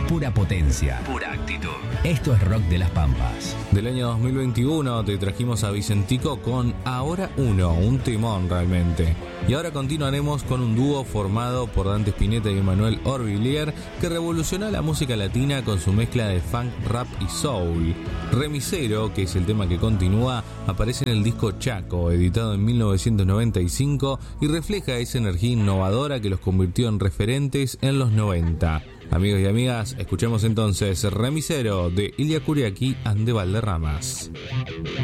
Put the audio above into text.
pura potencia, pura actitud. Esto es Rock de las Pampas. Del año 2021 te trajimos a Vicentico con Ahora Uno, un timón realmente. Y ahora continuaremos con un dúo formado por Dante Spinetta y Emanuel Orvillier que revolucionó la música latina con su mezcla de funk, rap y soul. Remisero, que es el tema que continúa, aparece en el disco Chaco, editado en 1995 y refleja esa energía innovadora que los convirtió en referentes en los 90. Amigos y amigas, escuchemos entonces Remisero de Ilia Kuriaki and de Valderramas.